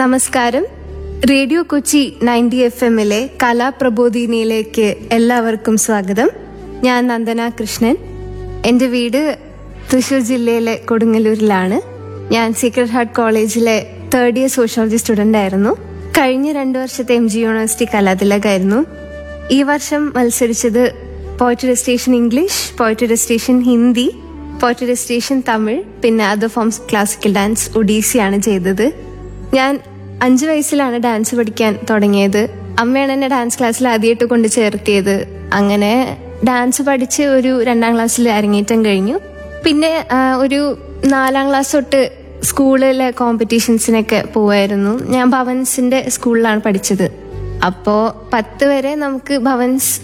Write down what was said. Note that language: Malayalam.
നമസ്കാരം. റേഡിയോ കൊച്ചി 90 FM-ലെ കലാപ്രബോധിനിയിലേക്ക് എല്ലാവർക്കും സ്വാഗതം. ഞാൻ നന്ദന കൃഷ്ണൻ. എൻ്റെ വീട് തൃശ്ശൂർ ജില്ലയിലെ കൊടുങ്ങല്ലൂരിലാണ്. ഞാൻ സീക്രട്ട് ഹാർട്ട് കോളേജിലെ 3rd ഇയർ സോഷ്യോളജി സ്റ്റുഡൻ്റ് ആയിരുന്നു. കഴിഞ്ഞ 2 വർഷത്തെ MG യൂണിവേഴ്സിറ്റി കലാതിലകായിരുന്നു. ഈ വർഷം മത്സരിച്ചത് poetry recitation English, poetry recitation Hindi, poetry recitation Tamil, പിന്നെ അതർ ഫോംസ് ക്ലാസിക്കൽ ഡാൻസ്, ഒഡീസിയാണ് ചെയ്തത്. ഞാൻ 5 വയസ്സിലാണ് ഡാൻസ് പഠിക്കാൻ തുടങ്ങിയത്. അമ്മയാണ് എന്നെ ഡാൻസ് ക്ലാസ്സിൽ ആദ്യമായിട്ട് കൊണ്ട് ചേർത്തിയത്. അങ്ങനെ ഡാൻസ് പഠിച്ച് ഒരു 2ാം ക്ലാസ്സിൽ അരങ്ങേറ്റം കഴിഞ്ഞു. പിന്നെ ഒരു 4ാം ക്ലാസ് തൊട്ട് സ്കൂളിലെ കോമ്പറ്റീഷൻസിനൊക്കെ പോവായിരുന്നു. ഞാൻ ഭവൻസിന്റെ സ്കൂളിലാണ് പഠിച്ചത്. അപ്പോൾ 10 വരെ നമുക്ക് ഭവൻസ്